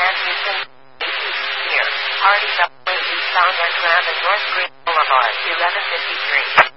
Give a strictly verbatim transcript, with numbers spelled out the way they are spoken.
Sam Houston, here. Hardy Subway Eastbound Grand and North Green Boulevard, eleven fifty-three.